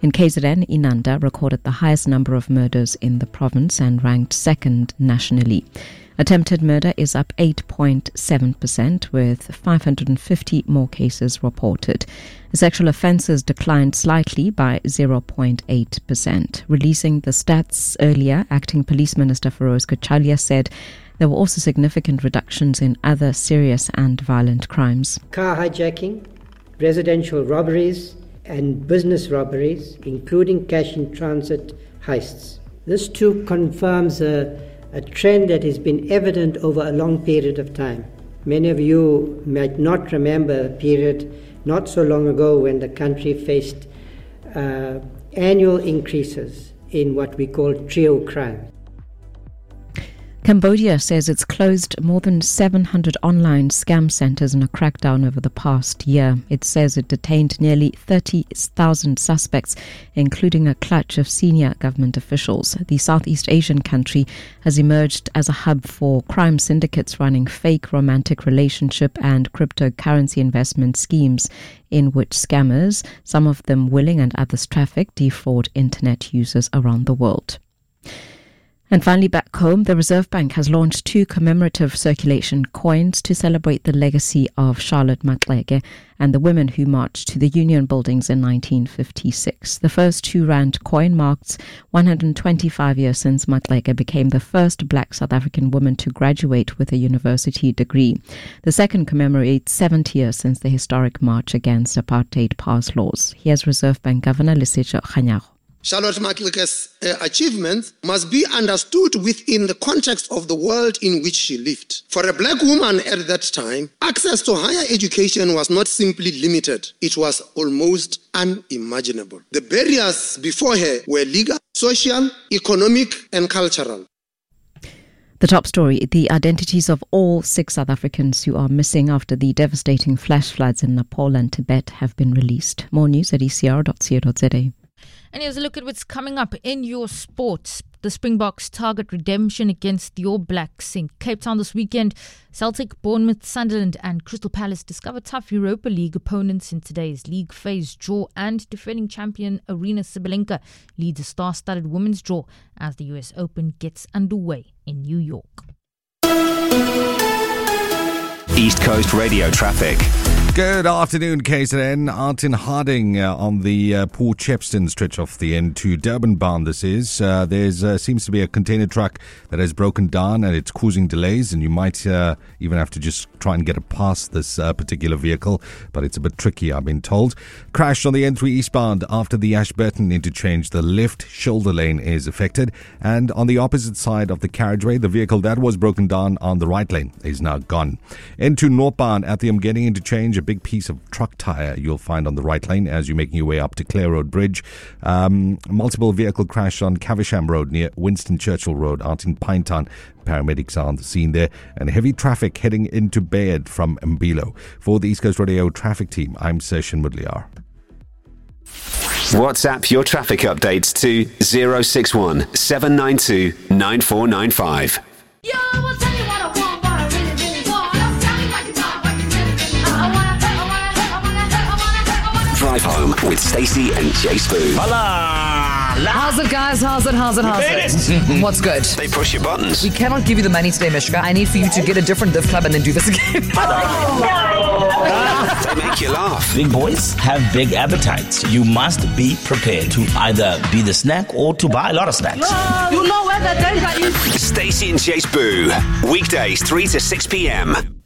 In KZN, Inanda recorded the highest number of murders in the province and ranked second nationally. Attempted murder is up 8.7%, with 550 more cases reported. Sexual offences declined slightly by 0.8%. Releasing the stats earlier, Acting Police Minister Feroz Kachalia said there were also significant reductions in other serious and violent crimes. Car hijacking, residential robberies and business robberies, including cash-in-transit heists. This too confirms a trend that has been evident over a long period of time. Many of you might not remember a period not so long ago when the country faced annual increases in what we call trio crime. Cambodia says it's closed more than 700 online scam centres in a crackdown over the past year. It says it detained nearly 30,000 suspects, including a clutch of senior government officials. The Southeast Asian country has emerged as a hub for crime syndicates running fake romantic relationship and cryptocurrency investment schemes in which scammers, some of them willing and others traffic, defraud internet users around the world. And finally, back home, the Reserve Bank has launched 2 commemorative circulation coins to celebrate the legacy of Charlotte Maxeke and the women who marched to the Union buildings in 1956. The first 2 rand coin marks 125 years since Maxeke became the first black South African woman to graduate with a university degree. The second commemorates 70 years since the historic march against apartheid passed laws. Here's Reserve Bank Governor Lesetja Kganyago. Charlotte Maxeke's achievements must be understood within the context of the world in which she lived. For a black woman at that time, access to higher education was not simply limited, it was almost unimaginable. The barriers before her were legal, social, economic, and cultural. The top story, the identities of all 6 South Africans who are missing after the devastating flash floods in Nepal and Tibet have been released. More news at ecr.co.za. And here's a look at what's coming up in your sports. The Springboks target redemption against the All Blacks in Cape Town this weekend. Celtic, Bournemouth, Sunderland and Crystal Palace discover tough Europa League opponents in today's league phase draw, and defending champion Aryna Sabalenka leads a star-studded women's draw as the US Open gets underway in New York. East Coast Radio traffic. Good afternoon, KZN. Out in Harding on the Port Shepstone stretch of the N2 Durban bound. This is there's seems to be a container truck that has broken down and it's causing delays, and you might even have to just try and get it past this particular vehicle, but it's a bit tricky, I've been told. Crash on the N3 eastbound after the Ashburton interchange. The left shoulder lane is affected, and on the opposite side of the carriageway, the vehicle that was broken down on the right lane is now gone. N2 northbound at the Umgeni interchange, a big piece of truck tyre you'll find on the right lane as you're making your way up to Clare Road Bridge. Multiple vehicle crash on Caversham Road near Winston Churchill Road out in Pinetown. Paramedics are on the scene there, and heavy traffic heading into Bayard from Mbilo. For the East Coast Radio traffic team, I'm Session Mudliar. WhatsApp your traffic updates to 061 792 9495. Drive home with Stacey and Jay Spoon. How's it, guys? How's it? What's good? They push your buttons. We cannot give you the money today, Mishka. I need for you to get a different div club and then do this again. They make you laugh. Big boys have big appetites. You must be prepared to either be the snack or to buy a lot of snacks. You know where the danger is. Stacey and Jay Spoon. Weekdays 3 to 6 p.m.